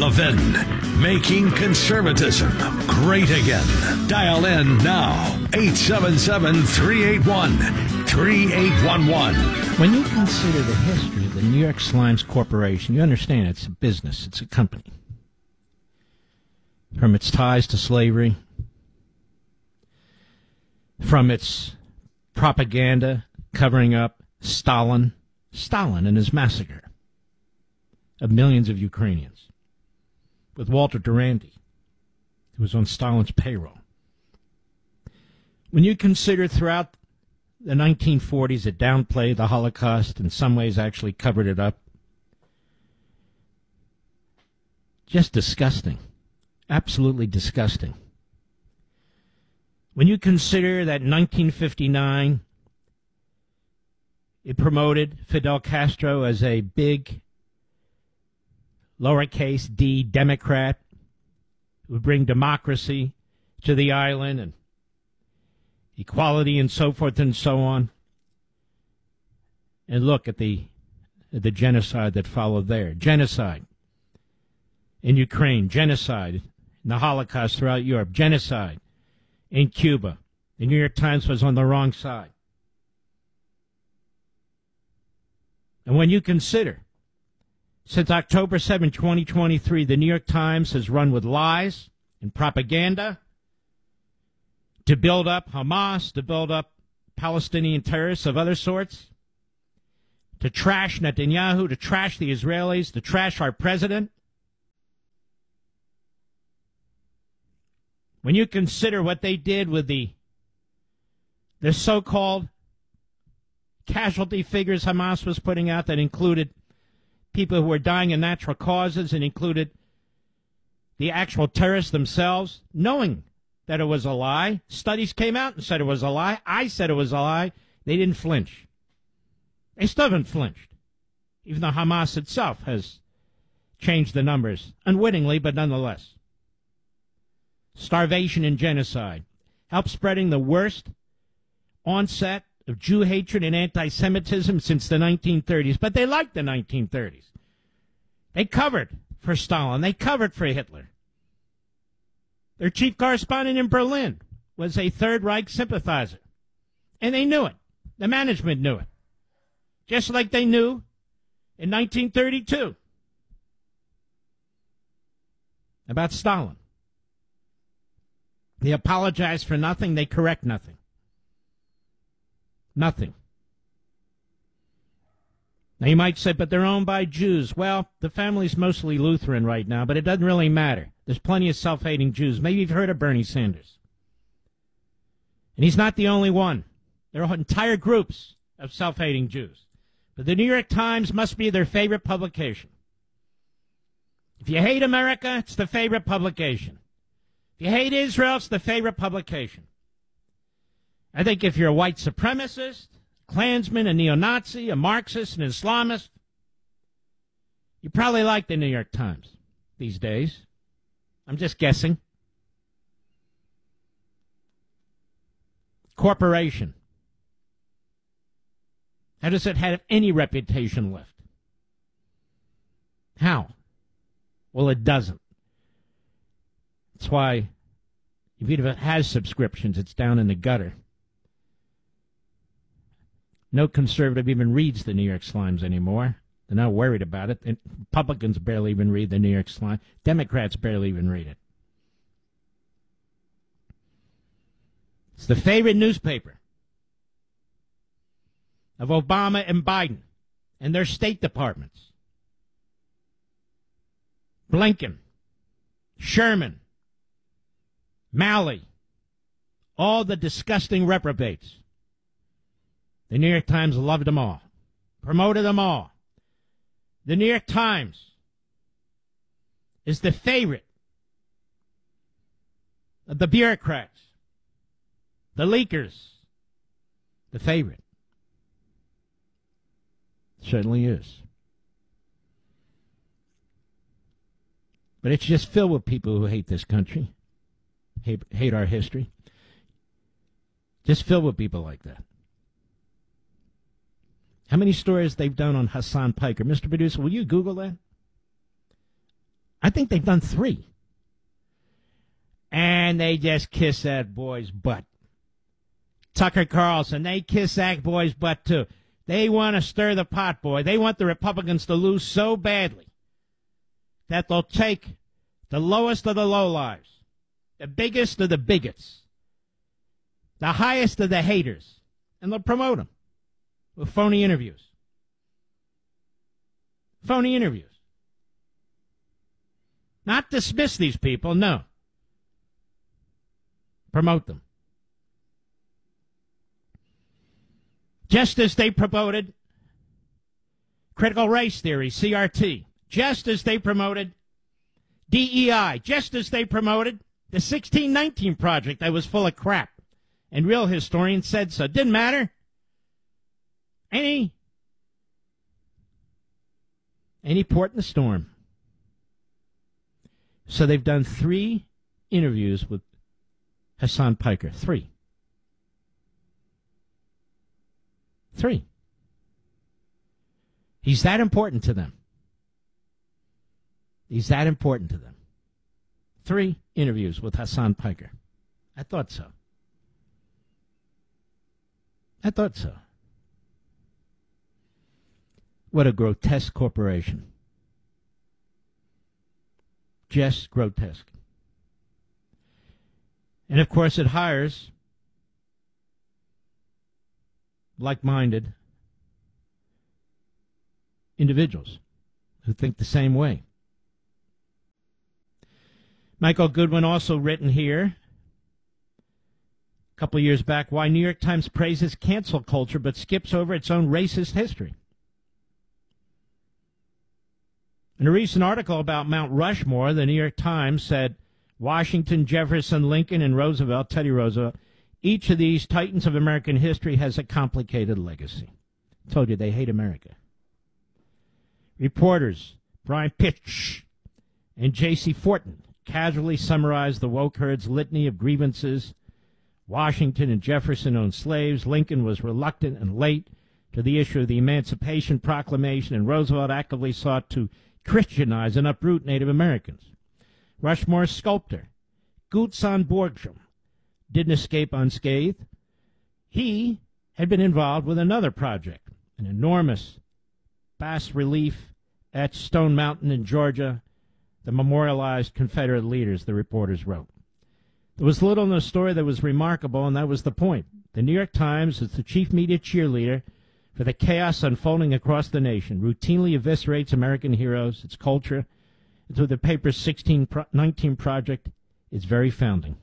Levin, making conservatism great again. Dial in now, 877-381-3811. When you consider the history of the New York Slimes Corporation, you understand it's a business, it's a company. From its ties to slavery, from its propaganda covering up Stalin and his massacre of millions of Ukrainians, with Walter Duranty, who was on Stalin's payroll. When you consider throughout the 1940s it downplayed the Holocaust, in some ways actually covered it up, just disgusting, absolutely disgusting. When you consider that in 1959 it promoted Fidel Castro as a big, lowercase d, Democrat who would bring democracy to the island and equality and so forth and so on. And look at the genocide that followed there. Genocide in Ukraine, genocide in the Holocaust throughout Europe, genocide in Cuba. The New York Times was on the wrong side. And when you consider, since October 7, 2023, the New York Times has run with lies and propaganda to build up Hamas, to build up Palestinian terrorists of other sorts, to trash Netanyahu, to trash the Israelis, to trash our president. When you consider what they did with the so-called casualty figures Hamas was putting out that included people who were dying of natural causes and included the actual terrorists themselves, knowing that it was a lie. Studies came out and said it was a lie. I said it was a lie. They didn't flinch. They still haven't flinched, even though Hamas itself has changed the numbers, unwittingly, but nonetheless. Starvation and genocide helped spreading the worst onset of Jew hatred and anti-Semitism since the 1930s. But they liked the 1930s. They covered for Stalin. They covered for Hitler. Their chief correspondent in Berlin was a Third Reich sympathizer. And they knew it. The management knew it. Just like they knew in 1932 about Stalin. They apologize for nothing. They correct nothing. Nothing. Now you might say, but they're owned by Jews. Well, the family's mostly Lutheran right now, but it doesn't really matter. There's plenty of self-hating Jews. Maybe you've heard of Bernie Sanders. And he's not the only one. There are entire groups of self-hating Jews. But the New York Times must be their favorite publication. If you hate America, it's the favorite publication. If you hate Israel, it's the favorite publication. I think if you're a white supremacist, Klansman, a neo-Nazi, a Marxist, an Islamist, you probably like the New York Times these days. I'm just guessing. Corporation. How does it have any reputation left? How? Well, it doesn't. That's why, even if it has subscriptions, it's down in the gutter. No conservative even reads the New York Slimes anymore. They're not worried about it. And Republicans barely even read the New York Slimes. Democrats barely even read it. It's the favorite newspaper of Obama and Biden and their State Departments. Blinken, Sherman, Malley, all the disgusting reprobates. The New York Times loved them all, promoted them all. The New York Times is the favorite of the bureaucrats, the leakers, the favorite. Certainly is. But it's just filled with people who hate this country, hate our history. Just filled with people like that. How many stories they've done on Hassan Piker? Mr. Producer, will you Google that? I think they've done 3. And they just kiss that boy's butt. Tucker Carlson, they kiss that boy's butt, too. They want to stir the pot, boy. They want the Republicans to lose so badly that they'll take the lowest of the lowlives, the biggest of the bigots, the highest of the haters, and they'll promote them with phony interviews. Phony interviews. Not dismiss these people, no. Promote them. Just as they promoted critical race theory, CRT, just as they promoted DEI, just as they promoted the 1619 Project that was full of crap, and real historians said so. Didn't matter. Any port in the storm. So they've done 3 interviews with Hasan Piker. 3. He's that important to them. He's that important to them. 3 interviews with Hasan Piker. I thought so. What a grotesque corporation. Just grotesque. And of course it hires like-minded individuals who think the same way. Michael Goodwin also written here a couple of years back, why New York Times praises cancel culture but skips over its own racist history. In a recent article about Mount Rushmore, the New York Times said Washington, Jefferson, Lincoln, and Roosevelt, Teddy Roosevelt, each of these titans of American history has a complicated legacy. I told you they hate America. Reporters Brian Pitch and J.C. Fortin casually summarized the woke herd's litany of grievances. Washington and Jefferson owned slaves. Lincoln was reluctant and late to the issue of the Emancipation Proclamation, and Roosevelt actively sought to Christianize and uproot Native Americans. Rushmore's sculptor, Gutzon Borglum, didn't escape unscathed. He had been involved with another project, an enormous bas-relief at Stone Mountain in Georgia that memorialized Confederate leaders, the reporters wrote. There was little in the story that was remarkable, and that was the point. The New York Times is the chief media cheerleader for the chaos unfolding across the nation, routinely eviscerates American heroes, its culture, and through the paper's 1619 Project, its very founding.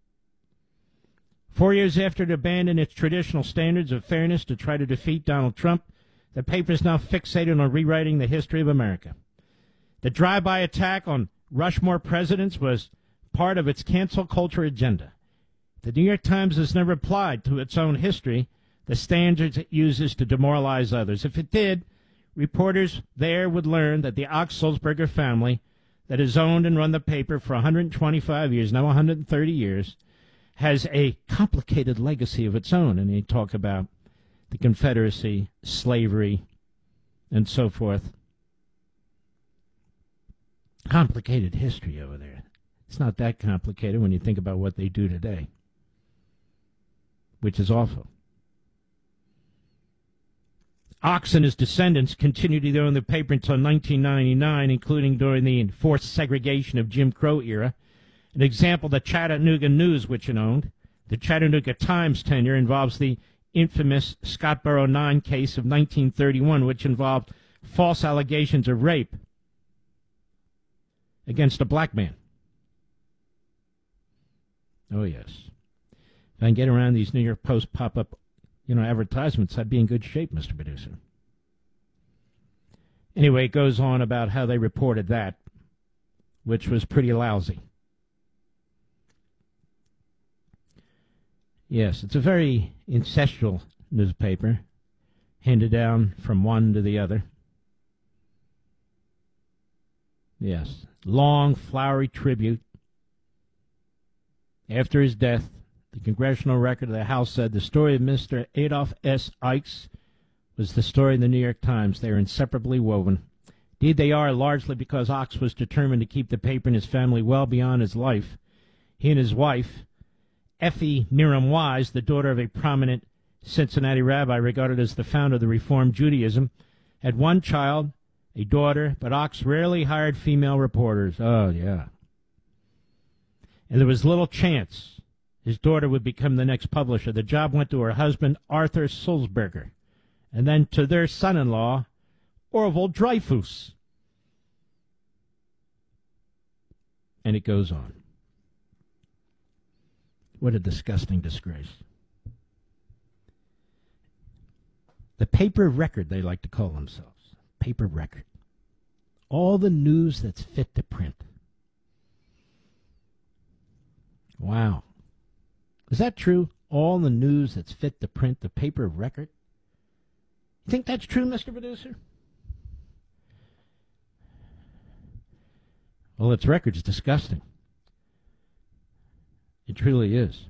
4 years after it abandoned its traditional standards of fairness to try to defeat Donald Trump, the paper is now fixated on rewriting the history of America. The drive-by attack on Rushmore presidents was part of its cancel culture agenda. The New York Times has never applied to its own history the standards it uses to demoralize others. If it did, reporters there would learn that the Ox-Sulzberger family that has owned and run the paper for 125 years, now 130 years, has a complicated legacy of its own. And they talk about the Confederacy, slavery, and so forth. Complicated history over there. It's not that complicated when you think about what they do today, which is awful. Ox and his descendants continued to own the paper until 1999, including during the enforced segregation of Jim Crow era. An example, the Chattanooga News, which it owned. The Chattanooga Times tenure involves the infamous Scottsboro 9 case of 1931, which involved false allegations of rape against a black man. Oh, yes. If I can get around these New York Post pop-up advertisements, I'd be in good shape, Mr. Producer. Anyway, it goes on about how they reported that, which was pretty lousy. Yes, it's a very ancestral newspaper, handed down from one to the other. Yes, long, flowery tribute. After his death, the Congressional Record of the House said the story of Mr. Adolph S. Ickes was the story of the New York Times. They are inseparably woven. Indeed, they are largely because Ox was determined to keep the paper and his family well beyond his life. He and his wife, Effie Miriam Wise, the daughter of a prominent Cincinnati rabbi regarded as the founder of the Reform Judaism, had one child, a daughter, but Ox rarely hired female reporters. Oh, yeah. And there was little chance his daughter would become the next publisher. The job went to her husband, Arthur Sulzberger, and then to their son-in-law, Orville Dreyfus. And it goes on. What a disgusting disgrace. The paper record, they like to call themselves. Paper record. All the news that's fit to print. Wow. Is that true? All the news that's fit to print, the paper record? You think that's true, Mr. Producer? Well, its record's disgusting. It truly is.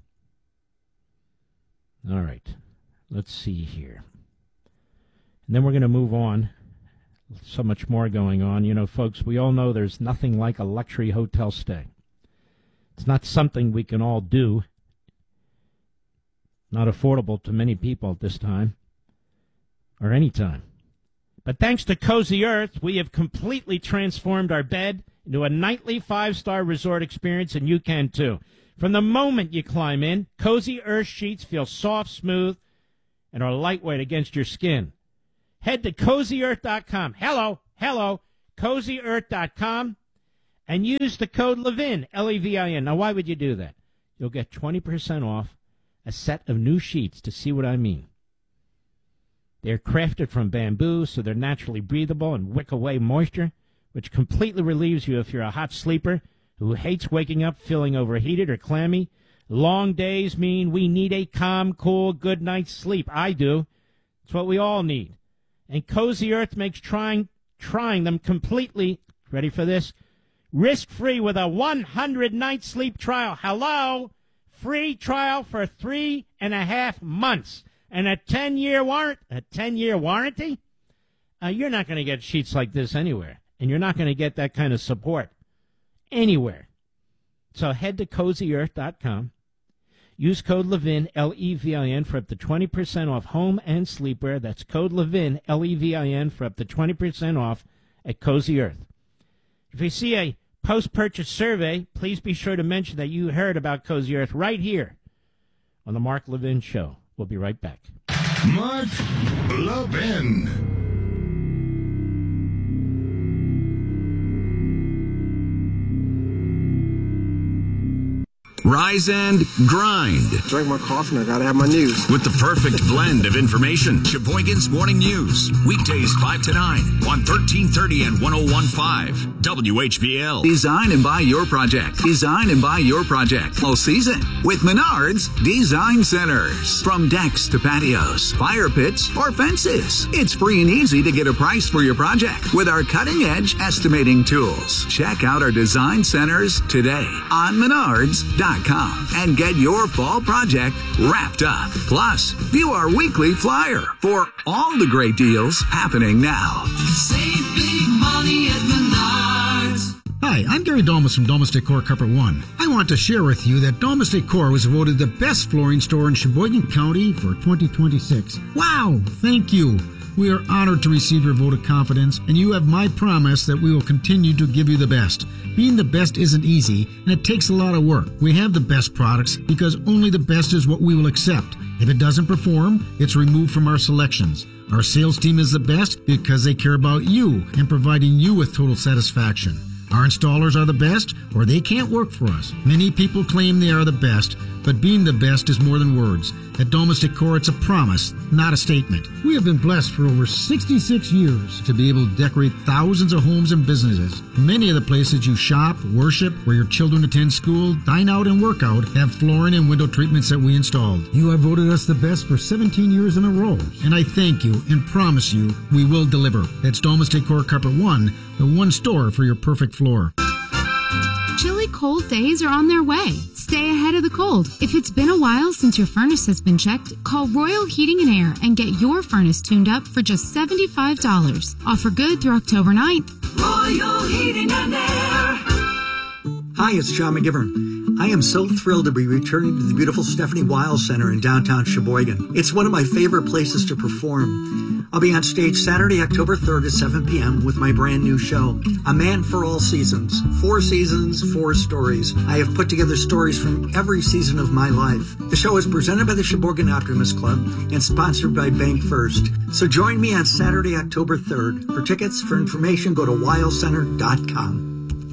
All right. Let's see here. And then we're going to move on. So much more going on. You know, folks, we all know there's nothing like a luxury hotel stay. It's not something we can all do. Not affordable to many people at this time. Or any time. But thanks to Cozy Earth, we have completely transformed our bed into a nightly 5-star resort experience, and you can too. From the moment you climb in, Cozy Earth sheets feel soft, smooth, and are lightweight against your skin. Head to CozyEarth.com. Hello, CozyEarth.com, and use the code Levin, L-E-V-I-N. Now, why would you do that? You'll get 20% off a set of new sheets, to see what I mean. They're crafted from bamboo, so they're naturally breathable and wick away moisture, which completely relieves you if you're a hot sleeper who hates waking up feeling overheated or clammy. Long days mean we need a calm, cool, good night's sleep. I do. It's what we all need. And Cozy Earth makes trying them completely, ready for this, risk-free with a 100-night sleep trial. Hello? Free trial for 3.5 months. And a 10-year warranty? You're not going to get sheets like this anywhere. And you're not going to get that kind of support anywhere. So head to CozyEarth.com. Use code Levin, L-E-V-I-N, for up to 20% off home and sleepwear. That's code Levin, L-E-V-I-N, for up to 20% off at Cozy Earth. If you see a post-purchase survey, please be sure to mention that you heard about Cozy Earth right here on the Mark Levin Show. We'll be right back. Mark Levin. Rise and grind. Drink my coffee and I gotta have my news. With the perfect blend of information. Sheboygan's Morning News. Weekdays 5 to 9 on 1330 and 101.5 WHBL. Design and buy your project. Design and buy your project all season with Menards Design Centers. From decks to patios, fire pits, or fences. It's free and easy to get a price for your project with our cutting-edge estimating tools. Check out our design centers today on Menards.com and get your fall project wrapped up. Plus, view our weekly flyer for all the great deals happening now. Save big money at Menards. Hi, I'm Gary Domus from Domus Decor Carpet One. I want to share with you that Domus Decor was voted the best flooring store in Sheboygan County for 2026. Wow, thank you. We are honored to receive your vote of confidence, and you have my promise that we will continue to give you the best. Being the best isn't easy, and it takes a lot of work. We have the best products because only the best is what we will accept. If it doesn't perform, it's removed from our selections. Our sales team is the best because they care about you and providing you with total satisfaction. Our installers are the best, or they can't work for us. Many people claim they are the best, but being the best is more than words. At Domus Decor, it's a promise, not a statement. We have been blessed for over 66 years to be able to decorate thousands of homes and businesses. Many of the places you shop, worship, where your children attend school, dine out, and work out have flooring and window treatments that we installed. You have voted us the best for 17 years in a row, and I thank you and promise you we will deliver. That's Domus Decor Carpet One, the one store for your perfect floor. Chilly cold days are on their way. Stay ahead of the cold. If it's been a while since your furnace has been checked, call Royal Heating and Air and get your furnace tuned up for just $75. Offer good through October 9th. Royal Heating and Air. Hi, it's John McGivern. I am so thrilled to be returning to the beautiful Stephanie Wiles Center in downtown Sheboygan. It's one of my favorite places to perform. I'll be on stage Saturday, October 3rd at 7 p.m. with my brand new show, A Man for All Seasons. 4 seasons, 4 stories. I have put together stories from every season of my life. The show is presented by the Sheboygan Optimist Club and sponsored by Bank First. So join me on Saturday, October 3rd. For tickets, for information, go to wilescenter.com.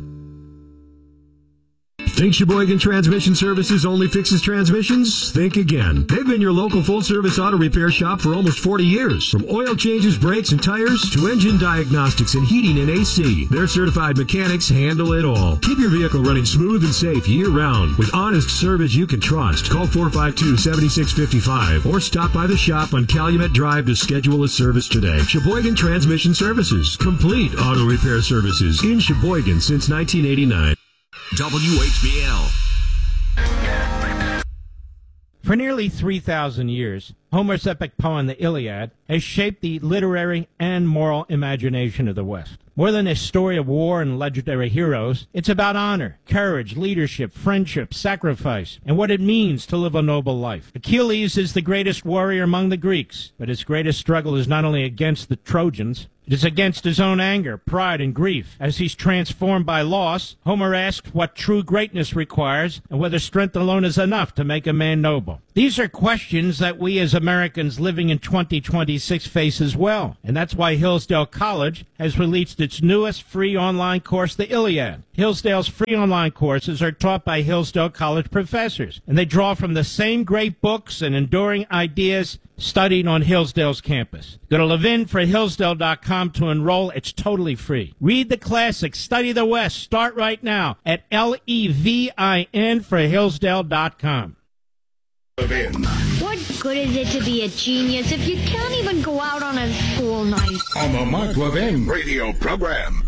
Think Sheboygan Transmission Services only fixes transmissions? Think again. They've been your local full-service auto repair shop for almost 40 years. From oil changes, brakes, and tires to engine diagnostics and heating and AC, their certified mechanics handle it all. Keep your vehicle running smooth and safe year-round with honest service you can trust. Call 452-7655 or stop by the shop on Calumet Drive to schedule a service today. Sheboygan Transmission Services. Complete auto repair services in Sheboygan since 1989. WHBL. For nearly 3,000 years, Homer's epic poem, the Iliad, has shaped the literary and moral imagination of the West. More than a story of war and legendary heroes, it's about honor, courage, leadership, friendship, sacrifice, and what it means to live a noble life. Achilles is the greatest warrior among the Greeks, but his greatest struggle is not only against the Trojans, it is against his own anger, pride, and grief. As he's transformed by loss, Homer asks what true greatness requires and whether strength alone is enough to make a man noble. These are questions that we as Americans living in 2026 face as well, and that's why Hillsdale College has released its newest free online course, the Iliad. Hillsdale's free online courses are taught by Hillsdale College professors, and they draw from the same great books and enduring ideas studied on Hillsdale's campus. Go to levinforhillsdale.com to enroll. It's totally free. Read the classics, study the West. Start right now at LEVIN for Hillsdale.com. What good is it to be a genius if you can't even go out on a school night? On the Mark Levin radio program.